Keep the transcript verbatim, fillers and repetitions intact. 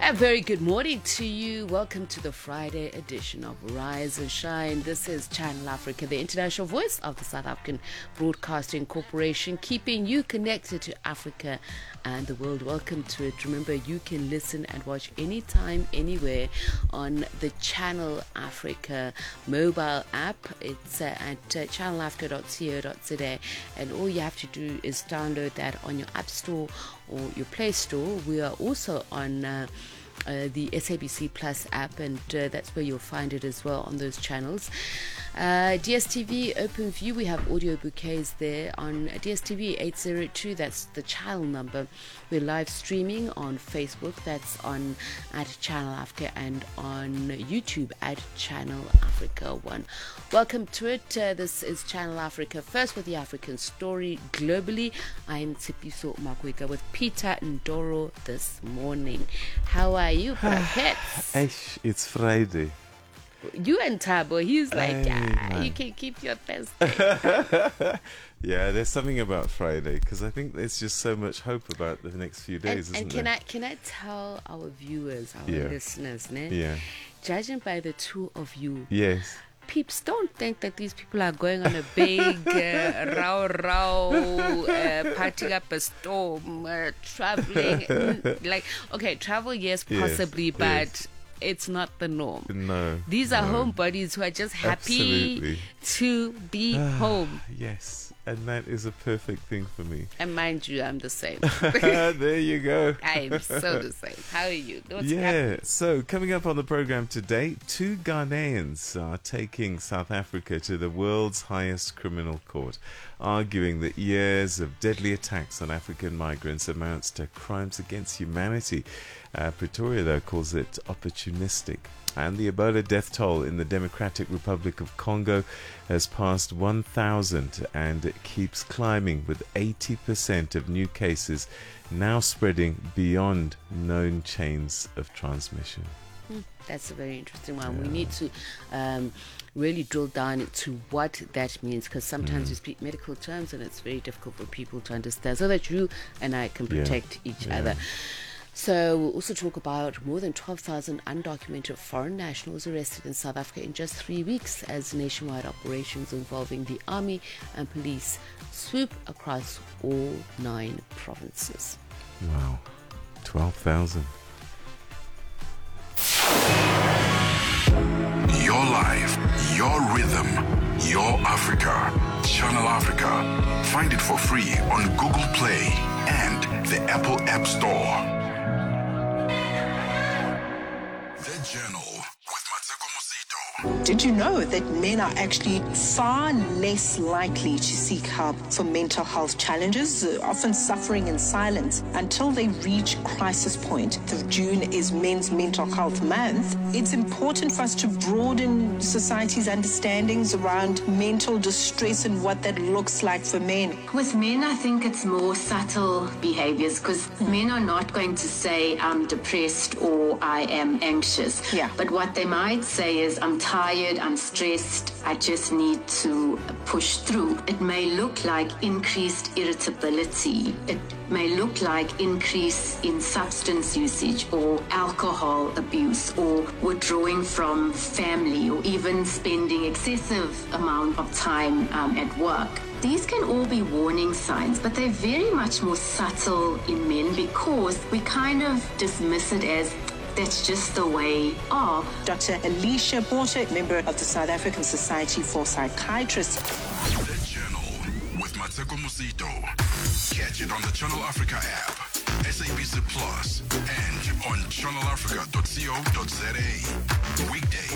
A very good morning to you. Welcome to the Friday edition of Rise and Shine. This is Channel Africa, the international voice of the South African Broadcasting Corporation, keeping you connected to Africa and the world. Welcome to it. Remember, you can listen and watch anytime, anywhere on the Channel Africa mobile app. It's uh, at uh, channel africa dot co dot za, and all you have to do is download that on your App Store or your Play Store. We are also on uh, uh, the S A B C Plus app, and uh, that's where you'll find it as well on those channels. Uh, D S T V OpenView, we have audio bouquets there on D S T V eight oh two, that's the channel number. We're live streaming on Facebook, that's on at Channel Africa, and on YouTube at Channel Africa one. Welcome to it. Uh, this is Channel Africa, first with the African story globally. I'm Tsipiso Makweka with Peter Ndoro this morning. How are you, Brackets? It's Friday. You and Tabo, he's like, Hey, yeah, man. you can keep your Thursday. Yeah, there's something about Friday because I think there's just so much hope about the next few days, and isn't and can there? I can I tell our viewers, our Yeah. listeners, ne? Yeah. Judging by the two of you, Yes. peeps, don't think that these people are going on a big uh, row row, uh, partying up a storm, uh, traveling. Mm, like, okay, travel, yes, Yes, possibly, but yes. it's not the norm. No. These are no. homebodies who are just happy Absolutely. to be home. Yes. And that is a perfect thing for me. And mind you, I'm the same. There you go. I'm so the same. How are you? What's Yeah, happening? so coming up on the program today, two Ghanaians are taking South Africa to the world's highest criminal court, arguing that years of deadly attacks on African migrants amounts to crimes against humanity. Uh, Pretoria, though, calls it opportunistic. And the Ebola death toll in the Democratic Republic of Congo has passed one thousand, and it keeps climbing, with eighty percent of new cases now spreading beyond known chains of transmission. Hmm, That's a very interesting one. We need to um, really drill down into what that means, because sometimes we speak medical terms and it's very difficult for people to understand, so that you and I can Yeah. protect each Yeah. other. So we'll also talk about more than twelve thousand undocumented foreign nationals arrested in South Africa in just three weeks as nationwide operations involving the army and police swoop across all nine provinces. Wow, twelve thousand. Your life, your rhythm, your Africa. Channel Africa. Find it for free on Google Play and the Apple App Store. The Journal with Mateko Mosito. Did you know that men are actually far less likely to seek help for mental health challenges, uh, often suffering in silence until they reach crisis point? The June is Men's Mental Health Month. It's important for us to broaden society's understandings around mental distress and what that looks like for men. With men, I think it's more subtle behaviors, because men are not going to say, I'm depressed or I am anxious. Yeah. But what they might say is, I'm tired, I'm stressed, I just need to push through. It may look like increased irritability. It may look like increase in substance usage or alcohol abuse or withdrawing from family or even spending excessive amount of time um, at work. These can all be warning signs, but they're very much more subtle in men because we kind of dismiss it as that's just the way are. Doctor Alicia Porter, member of the South African Society for Psychiatrists. The Journal with Mateko Mosito. Catch it on the Channel Africa app, S A B C Plus, and on channel africa dot co dot za. Weekday